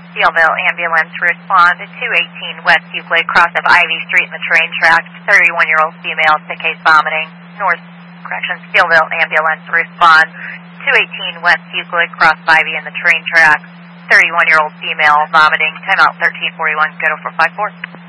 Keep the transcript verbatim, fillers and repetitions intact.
Steelville ambulance respond to two eighteen West Euclid, cross of Ivy Street in the train tracks. thirty-one-year-old female, sick case vomiting. North, correction, Steelville ambulance respond two eighteen West Euclid, cross of Ivy in the train tracks. thirty-one-year-old female vomiting. Timeout thirteen forty-one, go to four five four.